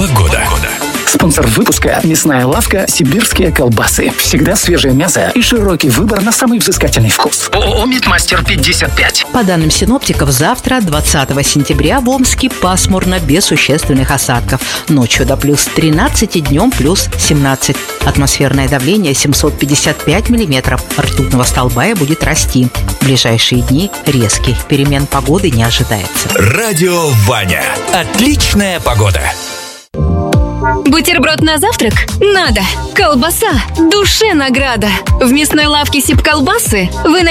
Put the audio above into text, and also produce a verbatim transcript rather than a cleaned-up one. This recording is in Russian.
Погода. Спонсор выпуска – мясная лавка «Сибирские колбасы». Всегда свежее мясо и широкий выбор на самый взыскательный вкус. ООО «Мидмастер пятьдесят пять». По данным синоптиков, завтра, двадцатого сентября, в Омске пасмурно, без существенных осадков. Ночью до плюс тринадцати, днем плюс семнадцать. Атмосферное давление семьсот пятьдесят пять миллиметров. Ртутного столбая будет расти. В ближайшие дни резких перемен погоды не ожидается. Радио Ваня. Отличная погода. Бутерброд на завтрак? Надо. Колбаса. Душе награда. В мясной лавке Сибколбасы вы